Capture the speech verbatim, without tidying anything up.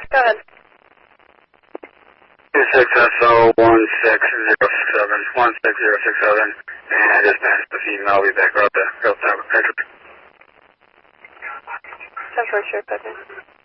Go ahead. two six S O one six zero six seven, one six zero six seven, and I just passed the female. We back up the real time of picture. ten four, sure,